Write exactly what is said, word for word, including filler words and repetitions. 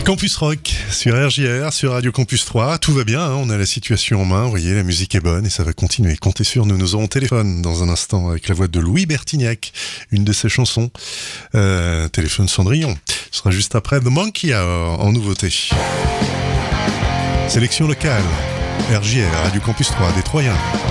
Campus Rock sur R J R, sur Radio Campus trois, tout va bien, hein, on a la situation en main, vous voyez, la musique est bonne et ça va continuer. Comptez sur nous, nous aurons téléphone dans un instant avec la voix de Louis Bertignac, une de ses chansons, euh, Téléphone Cendrillon. Ce sera juste après The Monkey Hour en nouveauté. Sélection locale, R J R, Radio Campus trois, des Troyens.